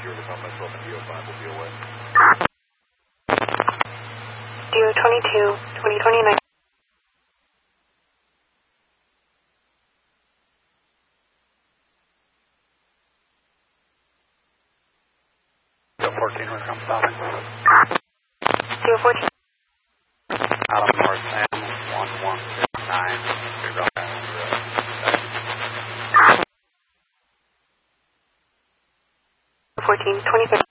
0 to top myself and DO5 will be away. DO 22, 2029. DO 14, where I'm stopping. DO 14. Out of North Sam, 1169, figure out that. 14, 23.